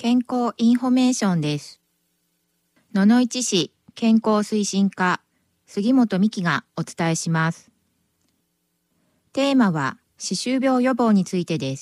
健康インフォメーションです。野々市市健康推進課杉本美希がお伝えします。テーマは歯周病予防についてです。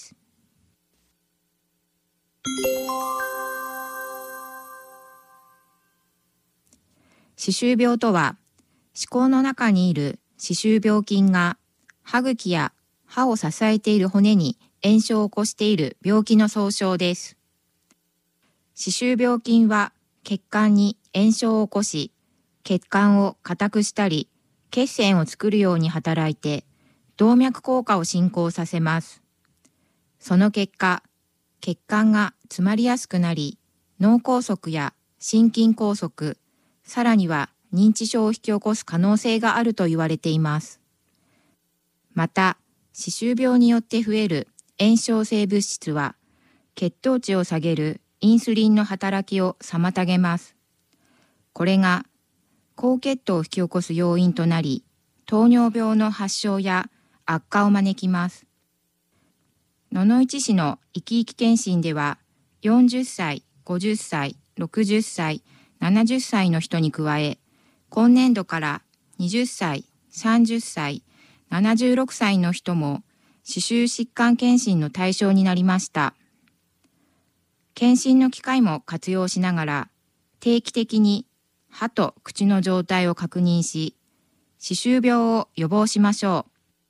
歯周病とは、歯垢の中にいる歯周病菌が歯茎や歯を支えている骨に炎症を起こしている病気の総称です。歯周病菌は血管に炎症を起こし、血管を硬くしたり、血栓を作るように働いて、動脈硬化を進行させます。その結果、血管が詰まりやすくなり、脳梗塞や心筋梗塞、さらには認知症を引き起こす可能性があると言われています。また、歯周病によって増える炎症性物質は、血糖値を下げるインスリンの働きを妨げます。これが高血糖を引き起こす要因となり、糖尿病の発症や悪化を招きます。野々市市のいきいき検診では、40歳、50歳、60歳、70歳の人に加え、今年度から20歳、30歳、76歳の人も歯周疾患検診の対象になりました。検診の機会も活用しながら、定期的に歯と口の状態を確認し、歯周病を予防しましょう。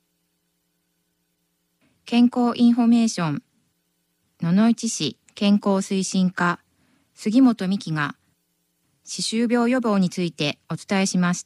健康インフォメーション、野々市市健康推進課、杉本美希が、歯周病予防についてお伝えしました。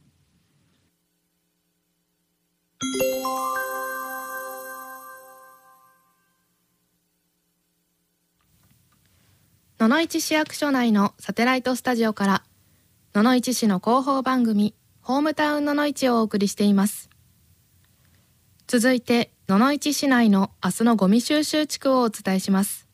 野々市市役所内のサテライトスタジオから野々市市の広報番組ホームタウン野々市をお送りしています。続いて野々市市内の明日のゴミ収集地区をお伝えします。